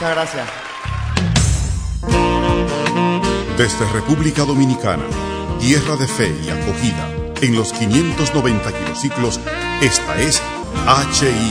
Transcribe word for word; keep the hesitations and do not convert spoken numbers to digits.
Muchas gracias. Desde República Dominicana, tierra de fe y acogida, en los quinientos noventa kilociclos, esta es H I